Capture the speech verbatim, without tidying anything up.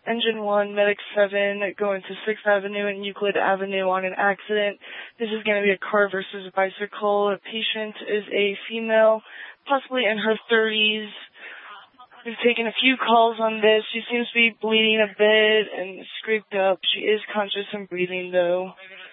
Engine one, Medic seven, going to sixth Avenue and Euclid Avenue on an accident. This is going to be a car versus a bicycle. The patient is a female, possibly in her thirties. We've taken a few calls on this. She seems to be bleeding a bit and scraped up. She is conscious and breathing, though.